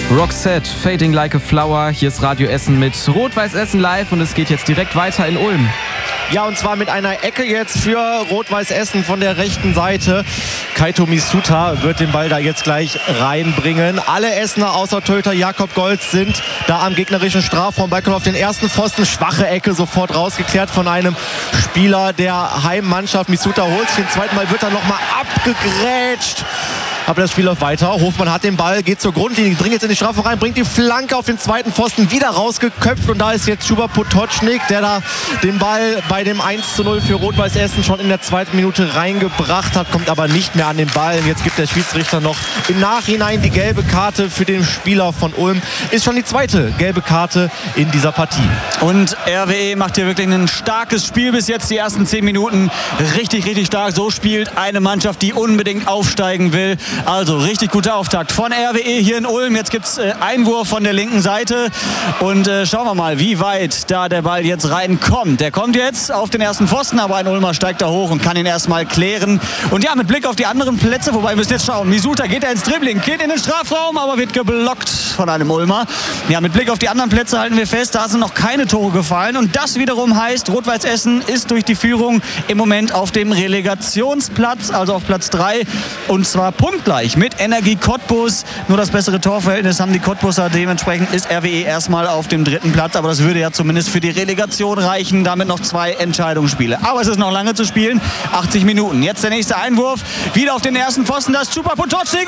Roxette, Fading Like a Flower. Hier ist Radio Essen mit Rot-Weiß Essen live und es geht jetzt direkt weiter in Ulm. Ja, und zwar mit einer Ecke jetzt für Rot-Weiß Essen von der rechten Seite. Kaito Misuta wird den Ball da jetzt gleich reinbringen. Alle Essener außer Torhüter Jakob Golz sind da am gegnerischen Strafraum. Ball kommt auf den ersten Pfosten. Schwache Ecke, sofort rausgeklärt von einem Spieler der Heimmannschaft. Misuta holt sich den zweiten Mal, wird dann nochmal abgegrätscht. Aber das Spiel läuft weiter. Hofmann hat den Ball, geht zur Grundlinie, dringt jetzt in die Strafe rein, bringt die Flanke auf den zweiten Pfosten wieder rausgeköpft. Und da ist jetzt Schuber Potocznik, der da den Ball bei dem 1:0 für Rot-Weiß Essen schon in der zweiten Minute reingebracht hat, kommt aber nicht mehr an den Ball. Und jetzt gibt der Schiedsrichter noch im Nachhinein die gelbe Karte für den Spieler von Ulm. Ist schon die zweite gelbe Karte in dieser Partie. Und RWE macht hier wirklich ein starkes Spiel bis jetzt, die ersten 10 Minuten. Richtig, richtig stark. So spielt eine Mannschaft, die unbedingt aufsteigen will. Also richtig guter Auftakt von RWE hier in Ulm. Jetzt gibt es Einwurf von der linken Seite. Und schauen wir mal, wie weit da der Ball jetzt reinkommt. Der kommt jetzt auf den ersten Pfosten, aber ein Ulmer steigt da hoch und kann ihn erstmal klären. Und ja, mit Blick auf die anderen Plätze, wobei wir müssen jetzt schauen. Misuta geht da ins Dribbling, geht in den Strafraum, aber wird geblockt von einem Ulmer. Ja, mit Blick auf die anderen Plätze halten wir fest, da sind noch keine Tore gefallen. Und das wiederum heißt, Rot-Weiß Essen ist durch die Führung im Moment auf dem Relegationsplatz, also auf Platz 3. Und zwar punktgleich mit Energie Cottbus. Nur das bessere Torverhältnis haben die Cottbuser. Dementsprechend ist RWE erstmal auf dem 3. Platz. Aber das würde ja zumindest für die Relegation reichen. Damit noch 2 Entscheidungsspiele. Aber es ist noch lange zu spielen. 80 Minuten. Jetzt der nächste Einwurf. Wieder auf den ersten Pfosten. Das ist Schuber Potocznik.